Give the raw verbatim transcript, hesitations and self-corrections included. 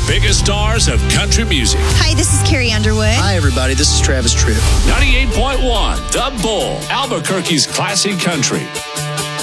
biggest stars of country music. Hi, this is Carrie Underwood. Hi, everybody. This is Travis Tritt. ninety-eight point one, The Bull, Albuquerque's classic country.